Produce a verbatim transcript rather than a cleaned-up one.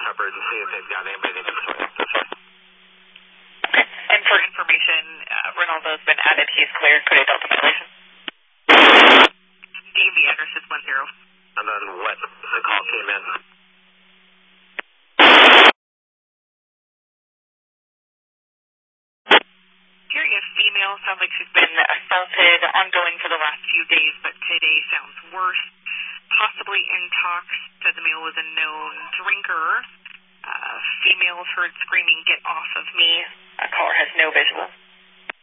coverage and see if they've got anybody that can swing up this way. And for information, uh, Ronaldo's been added. He's cleared. Could I Delta violation? D M V address is one zero. And then what the call came in.